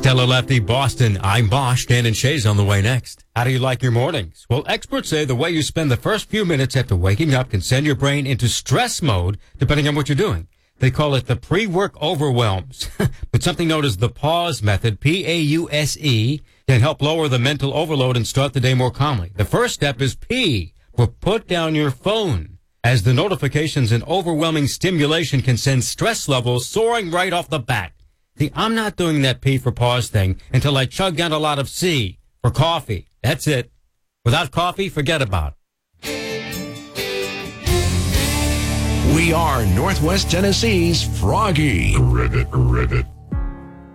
Tell a lefty Boston, I'm Bosch. Dan and Shay's on the way next. How do you like your mornings? Well, experts say the way you spend the first few minutes after waking up can send your brain into stress mode, depending on what you're doing. They call it the pre-work overwhelms. But something known as the pause method, P-A-U-S-E, can help lower the mental overload and start the day more calmly. The first step is P, for put down your phone, as the notifications and overwhelming stimulation can send stress levels soaring right off the bat. See, I'm not doing that P for pause thing until I chug down a lot of C for coffee. That's it. Without coffee, forget about it. We are Northwest Tennessee's Froggy. Ribbit.